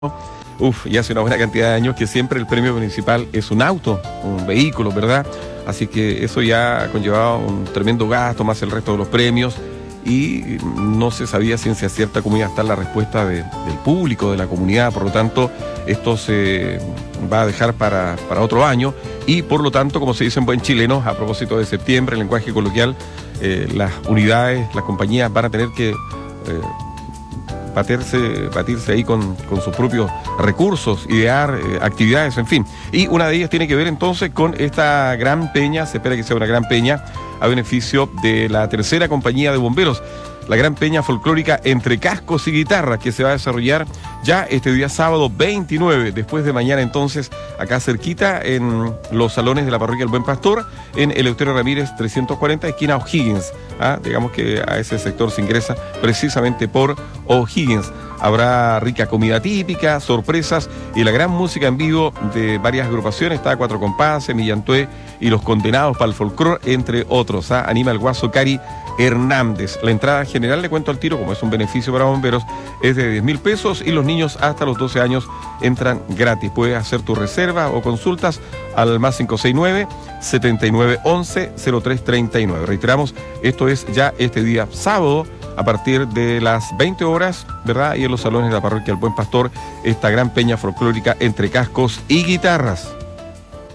Y hace una buena cantidad de años que siempre el premio principal es un auto, un vehículo, ¿verdad? Así que eso ya conllevaba un tremendo gasto, más el resto de los premios, y no se sabía ciencia cierta cómo iba a estar la respuesta del público, de la comunidad. Por lo tanto, esto se va a dejar para otro año, y por lo tanto, como se dice en buen chileno, a propósito de septiembre, en lenguaje coloquial, las unidades, las compañías van a tener que batirse ahí con sus propios recursos, idear actividades, en fin. Y una de ellas tiene que ver entonces con esta gran peña, se espera que sea una gran peña, a beneficio de la tercera compañía de bomberos, la gran peña folclórica Entre Cascos y Guitarras, que se va a desarrollar ya este día sábado 29, después de mañana entonces, acá cerquita en los salones de la parroquia El Buen Pastor, en Eleuterio Ramírez 340, esquina O'Higgins. Digamos que a ese sector se ingresa precisamente por O'Higgins. Habrá rica comida típica, sorpresas y la gran música en vivo de varias agrupaciones. Está Cuatro Compases, Millantué y Los Condenados para el Folclor, entre otros. Anima el Guaso Cari Hernández. La entrada general, le cuento al tiro, como es un beneficio para bomberos, es de 10.000 pesos, y los niños hasta los 12 años entran gratis. Puedes hacer tu reserva o consultas al más 569-7911-0339. Reiteramos, esto es ya este día sábado, a partir de las 20 horas, ¿verdad? Y en los salones de la parroquia El Buen Pastor, esta gran peña folclórica Entre Cascos y Guitarras.